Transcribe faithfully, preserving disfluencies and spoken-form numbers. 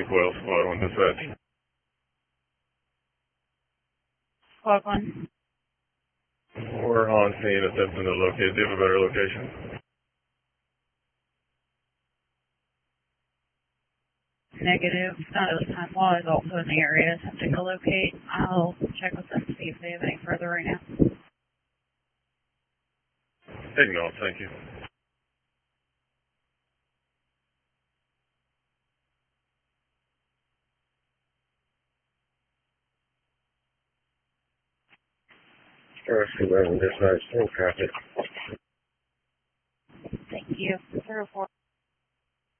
twelve, squad one dispatch. Squad one. We're on scene attempting to locate. Do you have a better location? Negative. Not at this time. Law is also in the area attempting to locate. I'll check with them to see if they have any further right now. Ignore, thank you. First, eleven dispatch, full traffic. Thank you. zero four.